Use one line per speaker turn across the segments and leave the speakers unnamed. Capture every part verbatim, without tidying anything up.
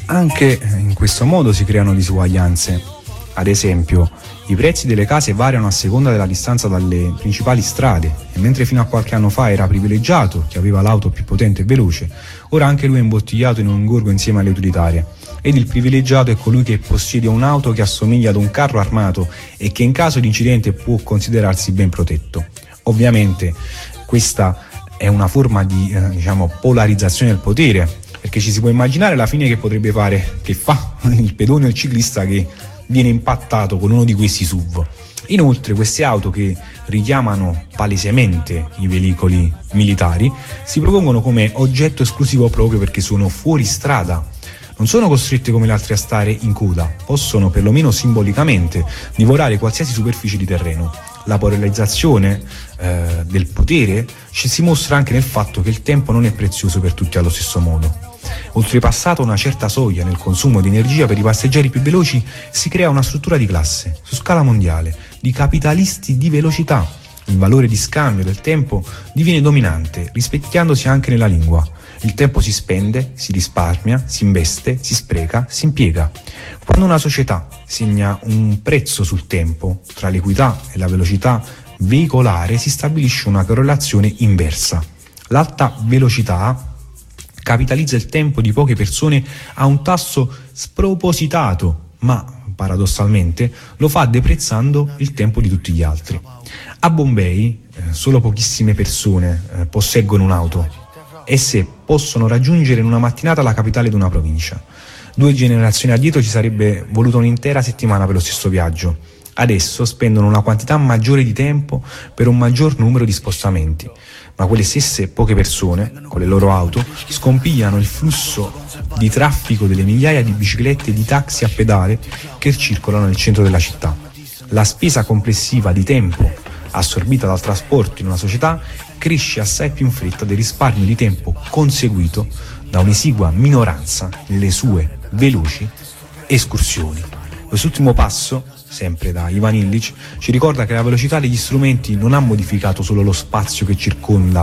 Anche in questo modo si creano disuguaglianze. Ad esempio, i prezzi delle case variano a seconda della distanza dalle principali strade e mentre fino a qualche anno fa era privilegiato chi aveva l'auto più potente e veloce, ora anche lui è imbottigliato in un ingorgo insieme alle utilitarie. Ed il privilegiato è colui che possiede un'auto che assomiglia ad un carro armato e che in caso di incidente può considerarsi ben protetto. Ovviamente questa è una forma di eh, diciamo polarizzazione del potere, perché ci si può immaginare la fine che potrebbe fare, che fa il pedone o il ciclista che viene impattato con uno di questi S U V. Inoltre queste auto che richiamano palesemente i veicoli militari si propongono come oggetto esclusivo proprio perché sono fuori strada. Non sono costrette come le altre a stare in coda, possono perlomeno simbolicamente divorare qualsiasi superficie di terreno. La polarizzazione eh, del potere ci si mostra anche nel fatto che il tempo non è prezioso per tutti allo stesso modo. Oltrepassata una certa soglia nel consumo di energia per i passeggeri più veloci, si crea una struttura di classe, su scala mondiale, di capitalisti di velocità. Il valore di scambio del tempo diviene dominante, rispecchiandosi anche nella lingua. Il tempo si spende, si risparmia, si investe, si spreca, si impiega. Quando una società segna un prezzo sul tempo, tra l'equità e la velocità veicolare si stabilisce una correlazione inversa. L'alta velocità capitalizza il tempo di poche persone a un tasso spropositato, ma paradossalmente lo fa deprezzando il tempo di tutti gli altri. A Bombay eh, solo pochissime persone eh, posseggono un'auto. Esse possono raggiungere in una mattinata la capitale di una provincia. Due generazioni addietro ci sarebbe voluta un'intera settimana per lo stesso viaggio. Adesso spendono una quantità maggiore di tempo per un maggior numero di spostamenti, ma quelle stesse poche persone, con le loro auto, scompigliano il flusso di traffico delle migliaia di biciclette e di taxi a pedale che circolano nel centro della città. La spesa complessiva di tempo assorbita dal trasporto in una società cresce assai più in fretta del risparmio di tempo conseguito da un'esigua minoranza nelle sue veloci escursioni. Quest'ultimo passo, sempre da Ivan Illich, ci ricorda che la velocità degli strumenti non ha modificato solo lo spazio che circonda,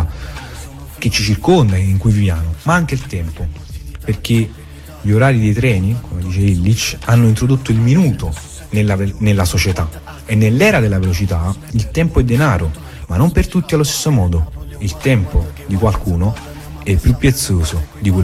che ci circonda e in cui viviamo, ma anche il tempo, perché gli orari dei treni, come dice Illich, hanno introdotto il minuto nella, nella società e nell'era della velocità il tempo è denaro, ma non per tutti allo stesso modo. Il tempo di qualcuno è più prezioso di quello